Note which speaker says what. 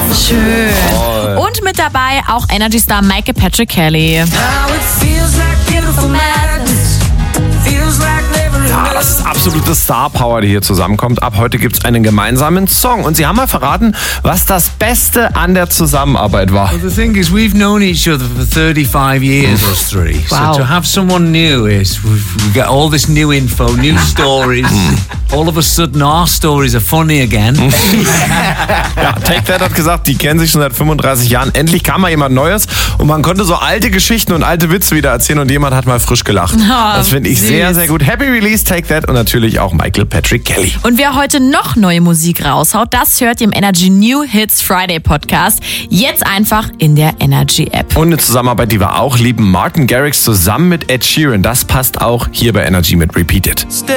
Speaker 1: Schön.
Speaker 2: Oh.
Speaker 1: Und mit dabei auch Energy Star Michael Patrick Kelly.
Speaker 2: Ja, das ist absolute Star-Power, die hier zusammenkommt. Ab heute gibt's einen gemeinsamen Song. Und sie haben mal verraten, was das Beste an der Zusammenarbeit war.
Speaker 3: Well, the thing is, we've known each other for 35 years, us three.
Speaker 1: Wow.
Speaker 3: So to have someone new is, we get all this new info, new stories. All of a sudden, our stories are funny again.
Speaker 2: Ja, Take That hat gesagt, die kennen sich schon seit 35 Jahren. Endlich kam mal jemand Neues und man konnte so alte Geschichten und alte Witze wieder erzählen und jemand hat mal frisch gelacht. Das finde ich
Speaker 1: süß.
Speaker 2: sehr, sehr gut. Happy Release, Take That und natürlich auch Michael Patrick Kelly.
Speaker 1: Und wer heute noch neue Musik raushaut, das hört ihr im Energy New Hits Friday Podcast. Jetzt einfach in der Energy App.
Speaker 2: Und eine Zusammenarbeit, die wir auch lieben. Martin Garrix zusammen mit Ed Sheeran. Das passt auch hier bei Energy mit Repeated.